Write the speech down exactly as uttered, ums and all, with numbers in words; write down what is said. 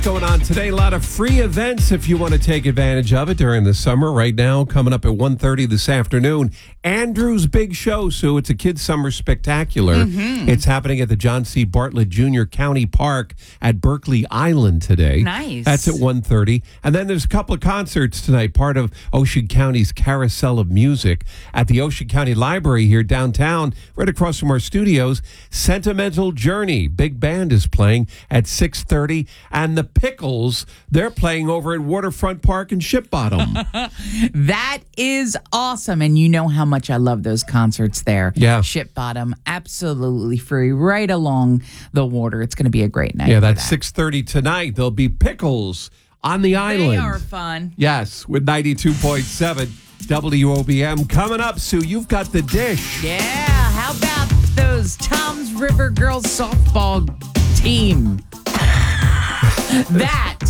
Going on today, a lot of free events if you want to take advantage of it during the summer. Right now, coming up at one thirty this afternoon, Andrew's Big Show, Sue. It's a kids' summer spectacular. Mm-hmm. It's happening at the John C. Bartlett Junior County Park at Berkeley Island today. Nice. That's at one thirty. And then there's a couple of concerts tonight, part of Ocean County's Carousel of Music at the Ocean County Library here downtown, right across from our studios. Sentimental Journey, big band is playing at six thirty, and the Pickles, they're playing over at Waterfront Park in Ship Bottom. That is awesome. And you know how much I love those concerts there. Yeah. Ship Bottom, absolutely free, right along the water. It's going to be a great night. Yeah, that's that. six thirty tonight. There'll be Pickles on the island. They are fun. Yes, with ninety-two point seven W O B M. Coming up, Sue, you've got the dish. Yeah, how about those Toms River girls softball team? That